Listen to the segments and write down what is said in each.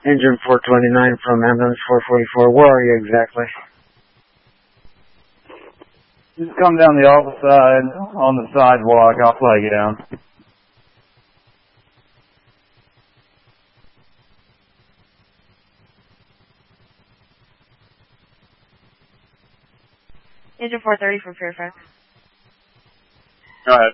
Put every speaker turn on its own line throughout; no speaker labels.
Engine 429 from ambulance 444. Where are you exactly?
Just come down the other side on the sidewalk. I'll flag you down.
Engine 430 from Fairfax.
Go ahead.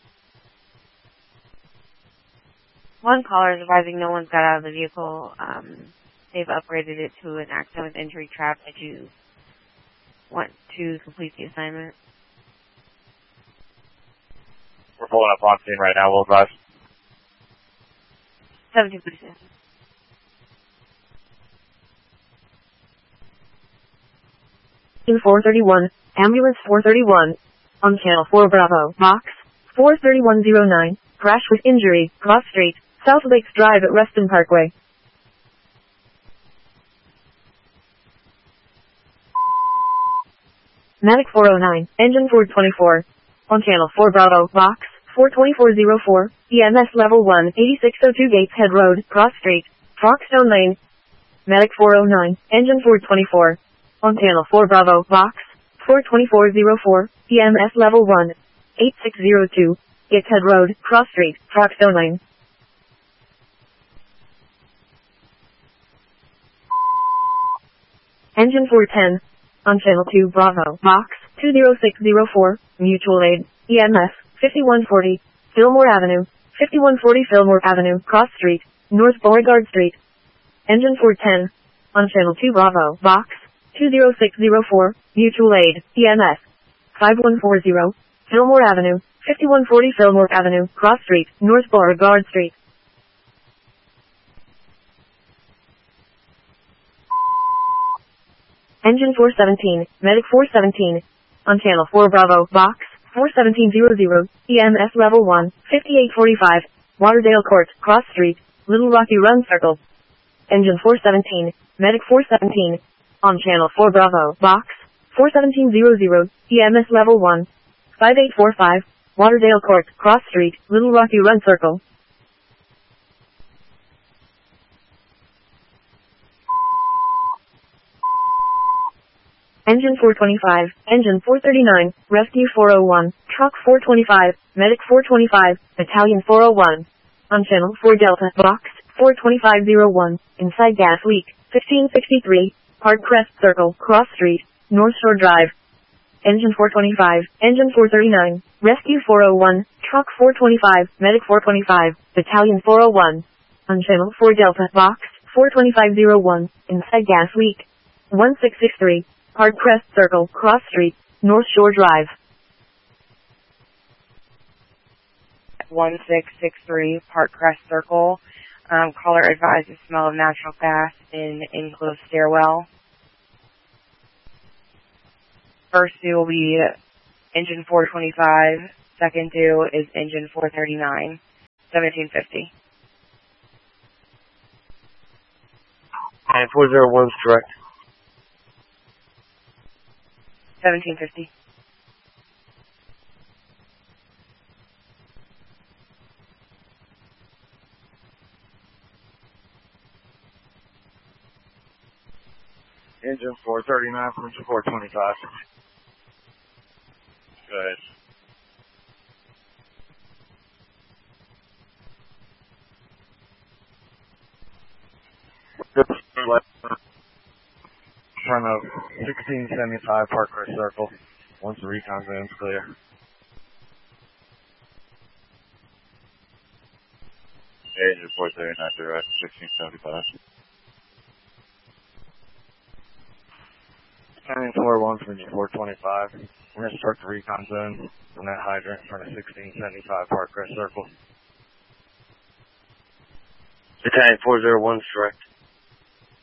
One caller is advising no one's got out of the vehicle. They've upgraded it to an accident with injury trap. Did you want to complete the assignment?
We're pulling up on scene right now. We'll advise.
1756.
In 431, ambulance 431, on channel 4 Bravo, box 43109, crash with injury, cross street, South Lakes Drive at Reston Parkway. Medic 409, engine 424, on channel 4 Bravo, box 42404, EMS level 1, 8602 Gateshead Road, cross street, Foxstone Lane. Medic 409, engine 424, on channel 4 Bravo, box 42404, EMS level 1, 8602, Gateshead Road, cross street, Foxstone Lane. Engine 410, on channel 2 Bravo, box 20604, mutual aid, EMS 5140, Fillmore Avenue, 5140 Fillmore Avenue, cross street, North Beauregard Street. Engine 410, on channel 2 Bravo, box 20604, mutual aid, EMS 5140, Fillmore Avenue, 5140 Fillmore Avenue, cross street, North Beauregard Street. Engine 417, Medic 417, on channel 4 Bravo, box 41700, EMS level 1, 5845, Waterdale Court, cross street, Little Rocky Run Circle. Engine 417, Medic 417, on channel 4 Bravo, box 41700, EMS level 1, 5845, Waterdale Court, cross street, Little Rocky Run Circle. Engine 425, Engine 439, Rescue 401, Truck 425, Medic 425, Battalion 401. On channel 4 Delta, box 42501, inside gas leak, 1563, Park Crest Circle, Cross Street, North Shore Drive. Engine 425, Engine 439, Rescue 401, Truck 425, Medic 425, Battalion 401. On channel 4 Delta, box 42501, inside gas leak, 1663. Park Crest Circle, Cross Street, North Shore Drive.
1663, Park Crest Circle. Caller advised the smell of natural gas in enclosed stairwell. First due will be engine 425. Second due is engine 439, 1750.
And 401's direct.
1750.
Engine 439 from engine 425. Good. Front of 1675 Park Crest Circle. Once the recon zone's clear. Engine 439 direct, 1675. Engine 401 from engine 425. We're going to start the recon zone from that hydrant in front of 1675 Park Crest Circle.
Battalion 401's direct.